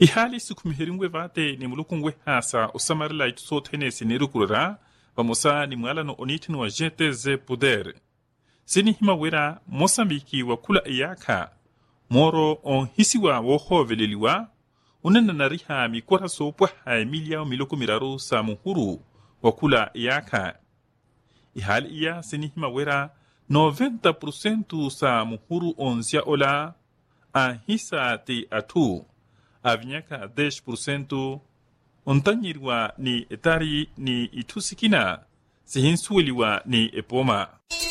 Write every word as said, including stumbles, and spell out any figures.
ihali sukumihiringwe vate ni mulukungwe hasa usamarila itusotene sinirukurura vamosa ni mwalano onitinu wa G T Z Poder sini hima wera Mosambiki wa kula iyaka moro on hisiwa wohoveleliwa unena nariha mikora sopwa ha emilia miloko miraru sa muhuru wa kula iyaka ihali iya sini hima wera noventa por ciento sa muhuru onzia ola a hisa te atu avinyaka dez por ciento ontanyirwa ni etari ni itusikina sihinsueliwa ni epoma.